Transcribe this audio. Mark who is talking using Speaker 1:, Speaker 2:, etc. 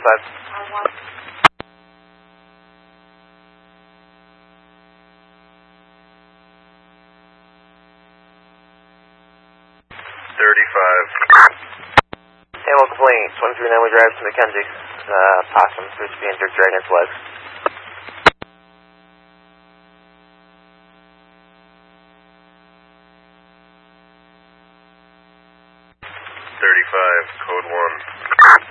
Speaker 1: Animal complaint, 23 Newell Drive to McKenzie. Possum appears to be injured, dragging its legs.
Speaker 2: 35, code 1.